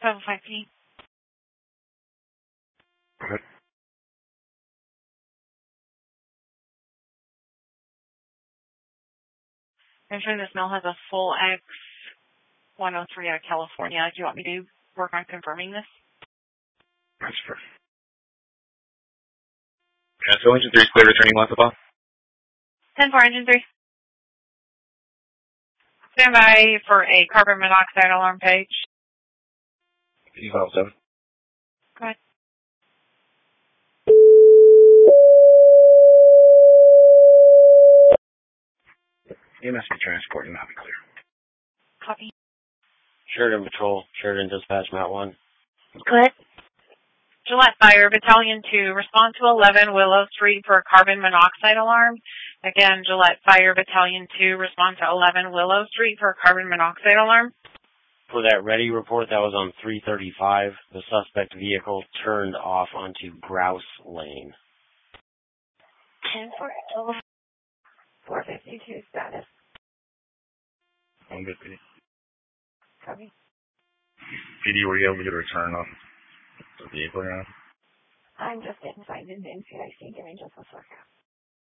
505P. Okay. I'm sure this mail has a full X103 out of California. Do you want me to work on confirming this? That's fair. Yeah, so engine 3 is clear, returning once above. 10-4, engine 3. Stand by for a carbon monoxide alarm page. P507. Go ahead. EMS transport and not be clear. Copy. Sheridan Patrol, Sheridan Dispatch, Mount 1. Go ahead. Gillette Fire, Battalion 2, respond to 11 Willow Street for a carbon monoxide alarm. Again, Gillette Fire, Battalion 2, respond to 11 Willow Street for a carbon monoxide alarm. For that ready report, that was on 335. The suspect vehicle turned off onto Grouse Lane. 10-4, 452 status. 150. Copy. PD, were you able to get a return on the vehicle you're on? I'm just inside the NCIC. Give me just a second.